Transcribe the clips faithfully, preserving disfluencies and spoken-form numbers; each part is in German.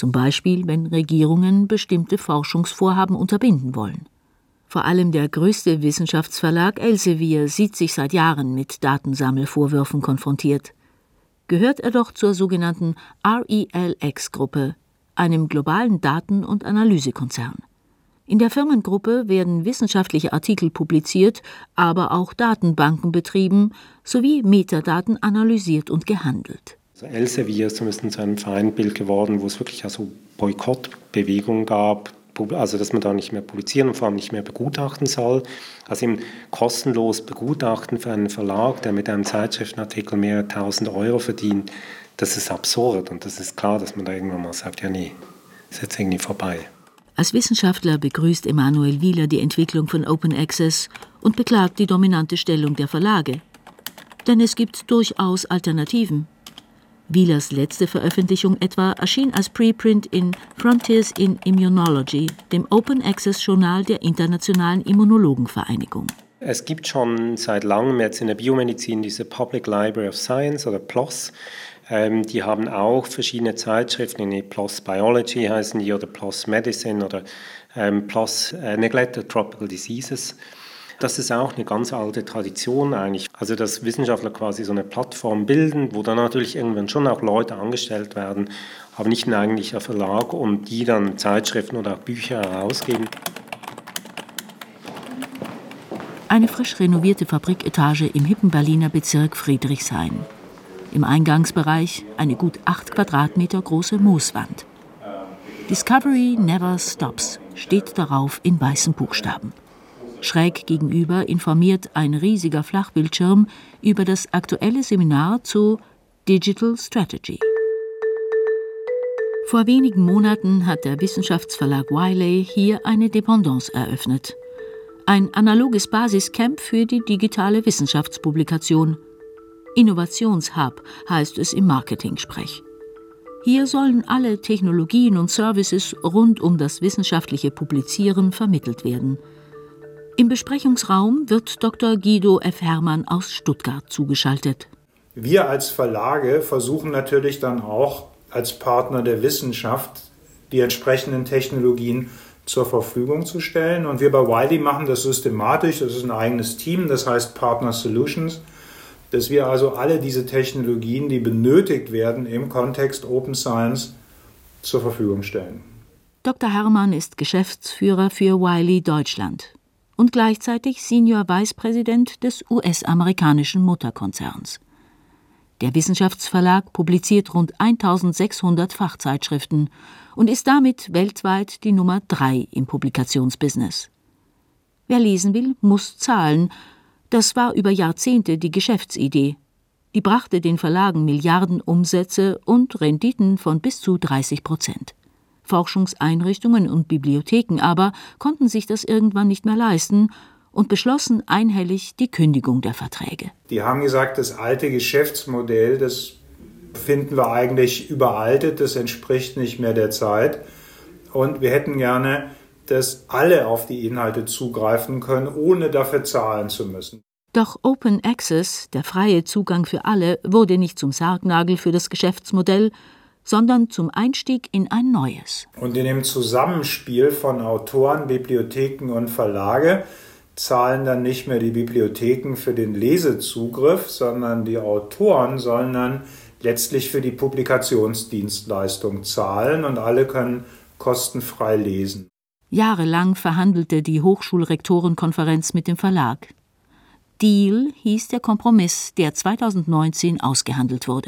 Zum Beispiel, wenn Regierungen bestimmte Forschungsvorhaben unterbinden wollen. Vor allem der größte Wissenschaftsverlag Elsevier sieht sich seit Jahren mit Datensammelvorwürfen konfrontiert. Gehört er doch zur sogenannten R E L X-Gruppe, einem globalen Daten- und Analysekonzern. In der Firmengruppe werden wissenschaftliche Artikel publiziert, aber auch Datenbanken betrieben sowie Metadaten analysiert und gehandelt. Also Elsevier ist zumindest zu einem Feindbild geworden, wo es wirklich also Boykottbewegungen gab, also dass man da nicht mehr publizieren und vor allem nicht mehr begutachten soll. Also eben kostenlos begutachten für einen Verlag, der mit einem Zeitschriftenartikel mehrere tausend Euro verdient, das ist absurd. Und das ist klar, dass man da irgendwann mal sagt, ja nee, ist jetzt irgendwie vorbei. Als Wissenschaftler begrüßt Emanuel Wieler die Entwicklung von Open Access und beklagt die dominante Stellung der Verlage. Denn es gibt durchaus Alternativen. Wielers letzte Veröffentlichung etwa erschien als Preprint in Frontiers in Immunology, dem Open Access Journal der Internationalen Immunologenvereinigung. Es gibt schon seit langem jetzt in der Biomedizin diese Public Library of Science oder P L O S. Ähm, die haben auch verschiedene Zeitschriften, P L O S Biology heißen die oder P L O S Medicine oder ähm, P L O S äh, Neglected Tropical Diseases. Das ist auch eine ganz alte Tradition eigentlich. Also dass Wissenschaftler quasi so eine Plattform bilden, wo dann natürlich irgendwann schon auch Leute angestellt werden, aber nicht ein eigentlicher Verlag und die dann Zeitschriften oder auch Bücher herausgeben. Eine frisch renovierte Fabriketage im hippen Berliner Bezirk Friedrichshain. Im Eingangsbereich eine gut acht Quadratmeter große Mooswand. Discovery never stops steht darauf in weißen Buchstaben. Schräg gegenüber informiert ein riesiger Flachbildschirm über das aktuelle Seminar zu Digital Strategy. Vor wenigen Monaten hat der Wissenschaftsverlag Wiley hier eine Dependance eröffnet. Ein analoges Basiscamp für die digitale Wissenschaftspublikation. Innovationshub heißt es im Marketing-Sprech. Hier sollen alle Technologien und Services rund um das wissenschaftliche Publizieren vermittelt werden. Im Besprechungsraum wird Doktor Guido F. Herrmann aus Stuttgart zugeschaltet. Wir als Verlage versuchen natürlich dann auch als Partner der Wissenschaft die entsprechenden Technologien zur Verfügung zu stellen. Und wir bei Wiley machen das systematisch. Das ist ein eigenes Team, das heißt Partner Solutions, dass wir also alle diese Technologien, die benötigt werden im Kontext Open Science, zur Verfügung stellen. Doktor Herrmann ist Geschäftsführer für Wiley Deutschland und gleichzeitig Senior Vice President des U S-amerikanischen Mutterkonzerns. Der Wissenschaftsverlag publiziert rund eintausendsechshundert Fachzeitschriften und ist damit weltweit die Nummer drei im Publikationsbusiness. Wer lesen will, muss zahlen. Das war über Jahrzehnte die Geschäftsidee. Die brachte den Verlagen Milliarden Umsätze und Renditen von bis zu dreißig Prozent. Forschungseinrichtungen und Bibliotheken aber konnten sich das irgendwann nicht mehr leisten und beschlossen einhellig die Kündigung der Verträge. Die haben gesagt, das alte Geschäftsmodell, das finden wir eigentlich überaltet, das entspricht nicht mehr der Zeit. Und wir hätten gerne, dass alle auf die Inhalte zugreifen können, ohne dafür zahlen zu müssen. Doch Open Access, der freie Zugang für alle, wurde nicht zum Sargnagel für das Geschäftsmodell, sondern zum Einstieg in ein neues. Und in dem Zusammenspiel von Autoren, Bibliotheken und Verlage zahlen dann nicht mehr die Bibliotheken für den Lesezugriff, sondern die Autoren sollen dann letztlich für die Publikationsdienstleistung zahlen und alle können kostenfrei lesen. Jahrelang verhandelte die Hochschulrektorenkonferenz mit dem Verlag. Deal hieß der Kompromiss, der zweitausendneunzehn ausgehandelt wurde.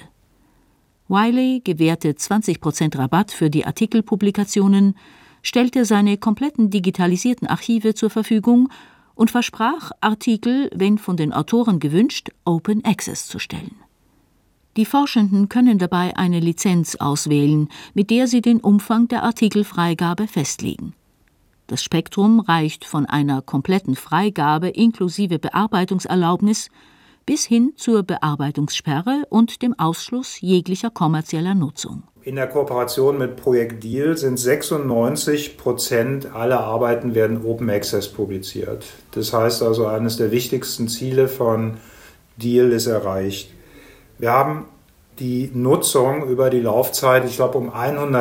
Wiley gewährte zwanzig Prozent Rabatt für die Artikelpublikationen, stellte seine kompletten digitalisierten Archive zur Verfügung und versprach, Artikel, wenn von den Autoren gewünscht, Open Access zu stellen. Die Forschenden können dabei eine Lizenz auswählen, mit der sie den Umfang der Artikelfreigabe festlegen. Das Spektrum reicht von einer kompletten Freigabe inklusive Bearbeitungserlaubnis bis hin zur Bearbeitungssperre und dem Ausschluss jeglicher kommerzieller Nutzung. In der Kooperation mit Projekt Deal sind sechsundneunzig Prozent aller Arbeiten werden Open Access publiziert. Das heißt also, eines der wichtigsten Ziele von Deal ist erreicht. Wir haben die Nutzung über die Laufzeit, ich glaube, um hundert